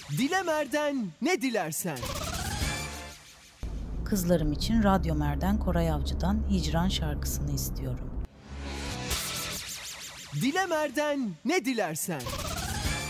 Dilemer'den ne dilersen. Kızlarım için Radyomer'den Koray Avcı'dan Hicran şarkısını istiyorum. Dilemer'den ne dilersen.